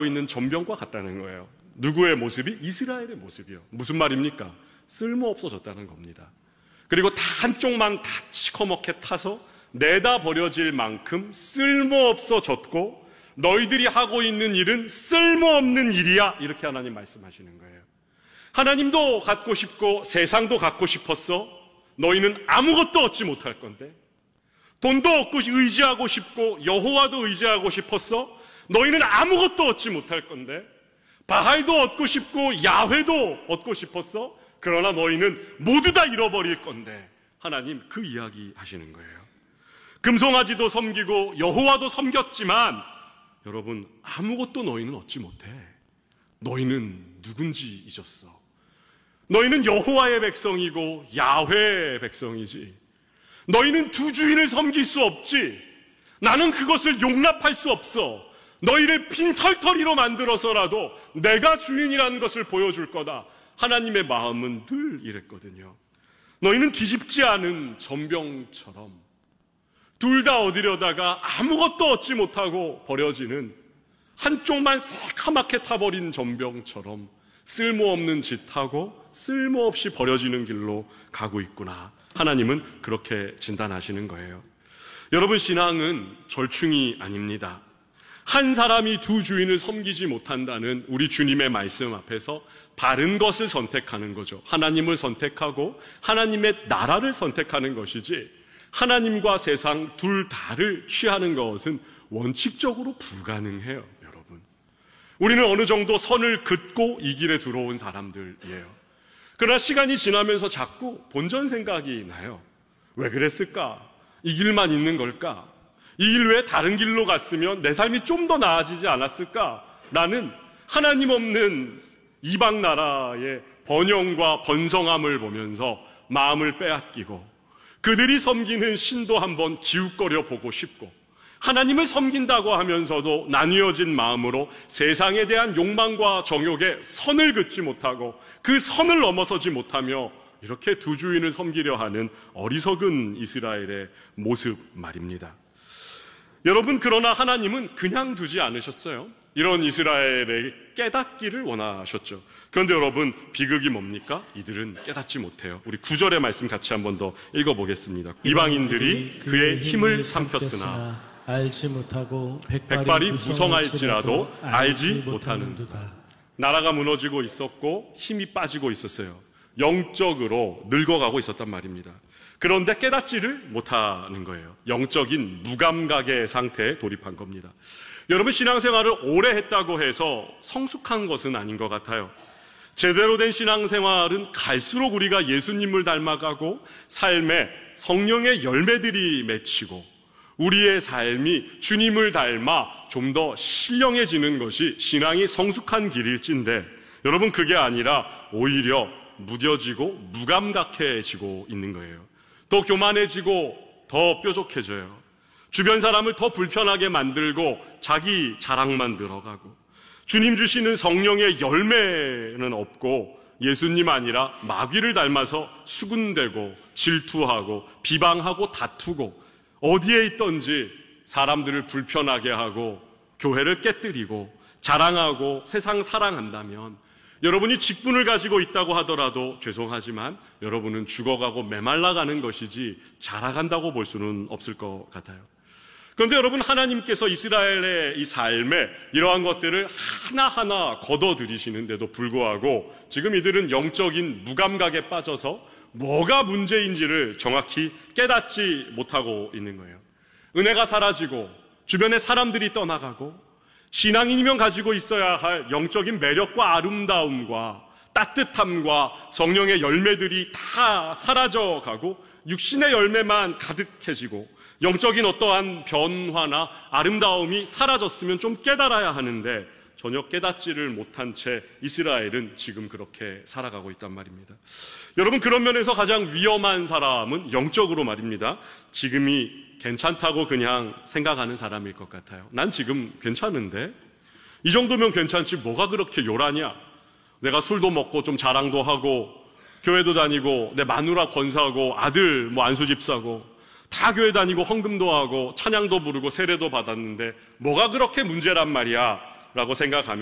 있는 전병과 같다는 거예요. 누구의 모습이? 이스라엘의 모습이요. 무슨 말입니까? 쓸모없어졌다는 겁니다. 그리고 다 한쪽만 다 시커멓게 타서 내다 버려질 만큼 쓸모없어졌고 너희들이 하고 있는 일은 쓸모없는 일이야. 이렇게 하나님 말씀하시는 거예요. 하나님도 갖고 싶고 세상도 갖고 싶었어. 너희는 아무것도 얻지 못할 건데. 돈도 얻고 의지하고 싶고 여호와도 의지하고 싶었어. 너희는 아무것도 얻지 못할 건데. 바알도 얻고 싶고 야훼도 얻고 싶었어. 그러나 너희는 모두 다 잃어버릴 건데. 하나님 그 이야기 하시는 거예요. 금송아지도 섬기고 여호와도 섬겼지만 여러분 아무것도 너희는 얻지 못해. 너희는 누군지 잊었어. 너희는 여호와의 백성이고 야훼의 백성이지. 너희는 두 주인을 섬길 수 없지. 나는 그것을 용납할 수 없어. 너희를 빈털터리로 만들어서라도 내가 주인이라는 것을 보여줄 거다. 하나님의 마음은 늘 이랬거든요. 너희는 뒤집지 않은 전병처럼 둘 다 얻으려다가 아무것도 얻지 못하고 버려지는 한쪽만 새카맣게 타버린 전병처럼 쓸모없는 짓하고 쓸모없이 버려지는 길로 가고 있구나. 하나님은 그렇게 진단하시는 거예요. 여러분, 신앙은 절충이 아닙니다. 한 사람이 두 주인을 섬기지 못한다는 우리 주님의 말씀 앞에서 바른 것을 선택하는 거죠. 하나님을 선택하고 하나님의 나라를 선택하는 것이지 하나님과 세상 둘 다를 취하는 것은 원칙적으로 불가능해요. 여러분, 우리는 어느 정도 선을 긋고 이 길에 들어온 사람들이에요. 그러나 시간이 지나면서 자꾸 본전 생각이 나요. 왜 그랬을까? 이 길만 있는 걸까? 이 길 외에 다른 길로 갔으면 내 삶이 좀 더 나아지지 않았을까? 라는 하나님 없는 이방 나라의 번영과 번성함을 보면서 마음을 빼앗기고 그들이 섬기는 신도 한번 기웃거려 보고 싶고 하나님을 섬긴다고 하면서도 나뉘어진 마음으로 세상에 대한 욕망과 정욕에 선을 긋지 못하고 그 선을 넘어서지 못하며 이렇게 두 주인을 섬기려 하는 어리석은 이스라엘의 모습 말입니다. 여러분, 그러나 하나님은 그냥 두지 않으셨어요. 이런 이스라엘의 깨닫기를 원하셨죠. 그런데 여러분, 비극이 뭡니까? 이들은 깨닫지 못해요. 우리 9절의 말씀 같이 한 번 더 읽어보겠습니다. 이방인들이 그의 힘을 삼켰으나 알지 못하고 백발이 무성할지라도 알지 못하는도다. 나라가 무너지고 있었고 힘이 빠지고 있었어요. 영적으로 늙어가고 있었단 말입니다. 그런데 깨닫지를 못하는 거예요. 영적인 무감각의 상태에 돌입한 겁니다. 여러분, 신앙생활을 오래 했다고 해서 성숙한 것은 아닌 것 같아요. 제대로 된 신앙생활은 갈수록 우리가 예수님을 닮아가고 삶에 성령의 열매들이 맺히고 우리의 삶이 주님을 닮아 좀 더 신령해지는 것이 신앙이 성숙한 길일진데 여러분, 그게 아니라 오히려 무뎌지고 무감각해지고 있는 거예요. 더 교만해지고 더 뾰족해져요. 주변 사람을 더 불편하게 만들고 자기 자랑만 들어가고 주님 주시는 성령의 열매는 없고 예수님 아니라 마귀를 닮아서 수군대고 질투하고 비방하고 다투고 어디에 있던지 사람들을 불편하게 하고 교회를 깨뜨리고 자랑하고 세상 사랑한다면 여러분이 직분을 가지고 있다고 하더라도 죄송하지만 여러분은 죽어가고 메말라가는 것이지 자라간다고 볼 수는 없을 것 같아요. 그런데 여러분, 하나님께서 이스라엘의 이 삶에 이러한 것들을 하나하나 걷어들이시는데도 불구하고 지금 이들은 영적인 무감각에 빠져서 뭐가 문제인지를 정확히 깨닫지 못하고 있는 거예요. 은혜가 사라지고 주변에 사람들이 떠나가고 신앙인이면 가지고 있어야 할 영적인 매력과 아름다움과 따뜻함과 성령의 열매들이 다 사라져가고 육신의 열매만 가득해지고 영적인 어떠한 변화나 아름다움이 사라졌으면 좀 깨달아야 하는데 전혀 깨닫지를 못한 채 이스라엘은 지금 그렇게 살아가고 있단 말입니다. 여러분, 그런 면에서 가장 위험한 사람은 영적으로 말입니다. 지금이 괜찮다고 그냥 생각하는 사람일 것 같아요. 난 지금 괜찮은데? 이 정도면 괜찮지 뭐가 그렇게 요란이야? 내가 술도 먹고 좀 자랑도 하고 교회도 다니고 내 마누라 권사하고 아들 안수 집사고 다 교회 다니고 헌금도 하고 찬양도 부르고 세례도 받았는데 뭐가 그렇게 문제란 말이야? 생각하면